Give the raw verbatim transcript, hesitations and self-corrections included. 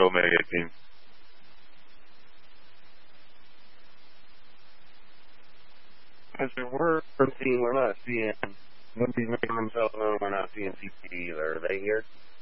Omega team. As we're seeing, we're not seeing, when he's making himself known, we're not seeing C P either. Are they here?